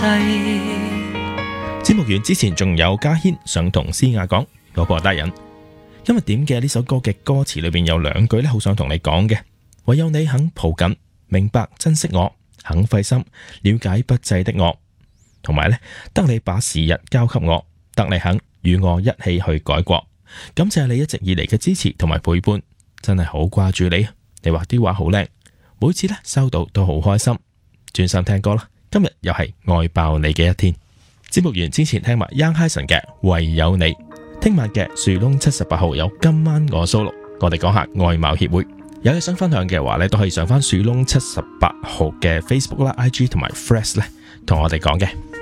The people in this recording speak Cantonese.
節目完之前仲有嘉軒想同思雅講，老婆大人，今日點嘅呢首歌嘅歌詞裏邊有兩句咧，好想同你講嘅，唯有你肯抱緊，明白珍惜我，肯費心了解不濟的我，同埋呢，得你把時日交給我，得你肯與我一起去改過，感謝你一直以嚟嘅支持同埋陪伴，真係好掛住你。你畫啲畫好靚，每次呢收到都好開心。專心聽歌啦，今日又係愛爆你嘅一天。節目完之前聽埋 Young Hysan 嘅唯有你，聽晚嘅樹窿78號有今晚我 solo， 我哋講下外貌協會。有嘢想分享嘅話呢，都可以上翻樹窿78號嘅 Facebook 啦、IG 同埋 Threads 咧，同我哋講嘅。